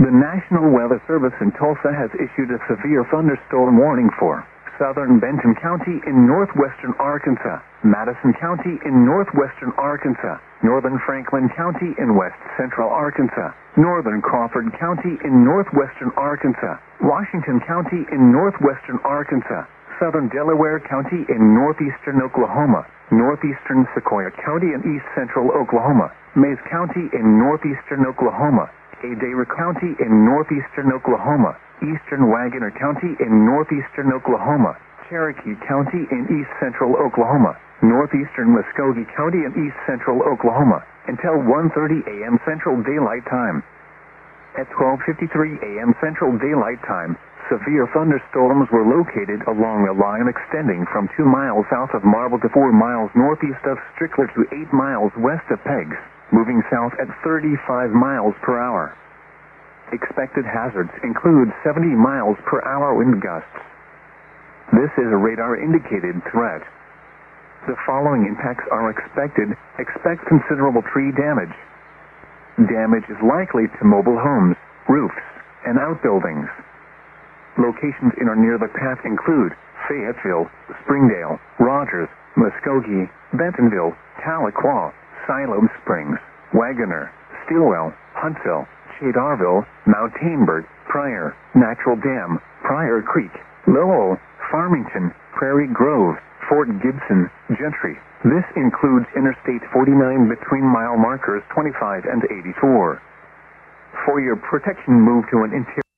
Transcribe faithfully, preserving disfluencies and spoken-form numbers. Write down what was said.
The National Weather Service in Tulsa has issued a severe thunderstorm warning for southern Benton County in northwestern Arkansas, Madison County in northwestern Arkansas, northern Franklin County in west central Arkansas, northern Crawford County in northwestern Arkansas, Washington County in northwestern Arkansas, southern Delaware County in northeastern Oklahoma, northeastern Sequoia County in east central Oklahoma, Mays County in northeastern Oklahoma, Adair County in northeastern Oklahoma, eastern Wagoner County in northeastern Oklahoma, Cherokee County in east central Oklahoma, northeastern Muskogee County in east central Oklahoma, until one thirty a m Central Daylight Time. At twelve fifty-three a m Central Daylight Time, severe thunderstorms were located along a line extending from two miles south of Marble to four miles northeast of Strickler to eight miles west of Peggs, moving south at thirty-five miles per hour. Expected hazards include seventy miles per hour wind gusts. This is a radar-indicated threat. The following impacts are expected. Expect considerable tree damage. Damage is likely to mobile homes, roofs, and outbuildings. Locations in or near the path include Fayetteville, Springdale, Rogers, Muskogee, Bentonville, Tahlequah, Siloam Springs, Wagoner, Stilwell, Huntsville, Chadarville, Mount Tainbert, Pryor, Natural Dam, Pryor Creek, Lowell, Farmington, Prairie Grove, Fort Gibson, Gentry. This includes Interstate forty-nine between mile markers twenty-five and eighty-four. For your protection, move to an interior